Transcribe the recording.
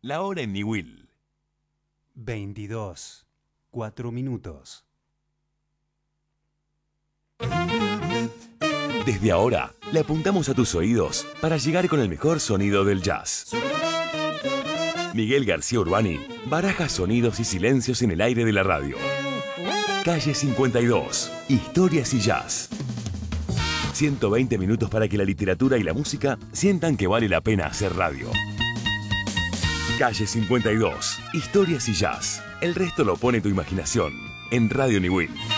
La hora en Niwil. 22, 4 minutos. Desde ahora, le apuntamos a tus oídos para llegar con el mejor sonido del jazz. Miguel García Urbani baraja sonidos y silencios en el aire de la radio. Calle 52, historias y jazz. 120 minutos para que la literatura y la música sientan que vale la pena hacer radio. Calle 52, historias y jazz. El resto lo pone tu imaginación en Radio Niwil.